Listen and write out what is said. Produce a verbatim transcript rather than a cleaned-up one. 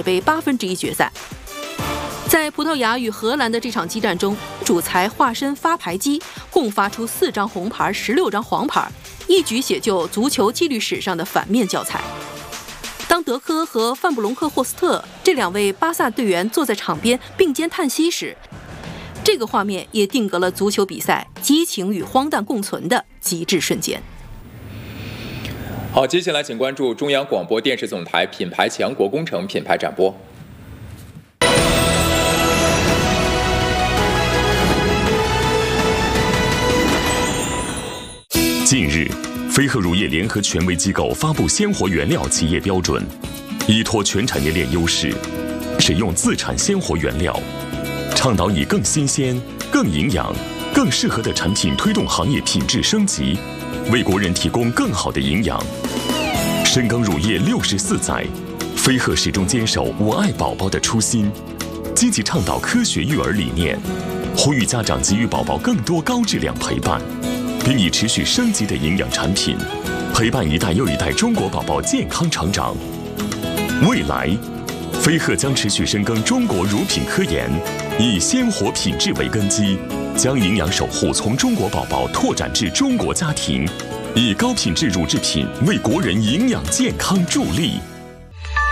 杯八分之一决赛。在葡萄牙与荷兰的这场激战中，主裁化身发牌机，共发出四张红牌、十六张黄牌，一举写就足球纪律史上的反面教材。当德科和范布隆克霍斯特这两位巴萨队员坐在场边并肩叹息时，这个画面也定格了足球比赛激情与荒诞共存的极致瞬间。 好，接下来请关注中央广播电视总台品牌强国工程品牌展播。 近日，飞鹤乳业联合权威机构发布鲜活原料企业标准，依托全产业链优势，使用自产鲜活原料，倡导以更新鲜、更营养、更适合的产品推动行业品质升级，为国人提供更好的营养。深耕乳业六十四载，飞鹤始终坚守我爱宝宝的初心，积极倡导科学育儿理念，呼吁家长给予宝宝更多高质量陪伴，并以持续升级的营养产品，陪伴一代又一代中国宝宝健康成长。未来，飞鹤将持续深耕中国乳品科研，以鲜活品质为根基，将营养守护从中国宝宝拓展至中国家庭，以高品质乳制品为国人营养健康助力。